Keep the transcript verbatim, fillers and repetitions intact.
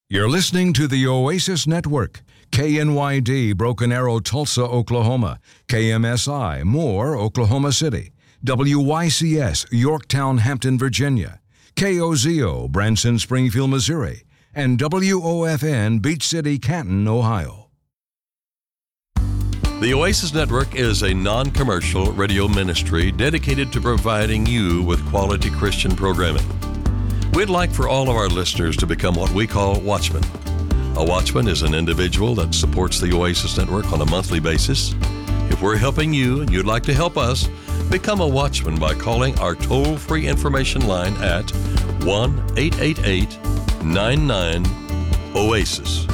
You're listening to the Oasis Network, K N Y D, Broken Arrow, Tulsa, Oklahoma, K M S I, Moore, Oklahoma City, W Y C S, Yorktown, Hampton, Virginia, K O Z O, Branson, Springfield, Missouri, and W O F N, Beach City, Canton, Ohio. The Oasis Network is a non-commercial radio ministry dedicated to providing you with quality Christian programming. We'd like for all of our listeners to become what we call watchmen. A watchman is an individual that supports the Oasis Network on a monthly basis. If we're helping you and you'd like to help us, become a watchman by calling our toll-free information line at one eight eight eight, nine nine, OASIS.